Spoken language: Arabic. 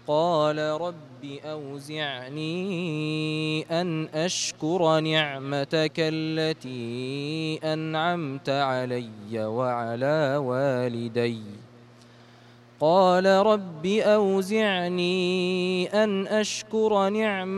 قال رب أوزعني أن أشكر نعمتك التي أنعمت علي وعلى والدي قال رب أوزعني أن أشكر نعمتك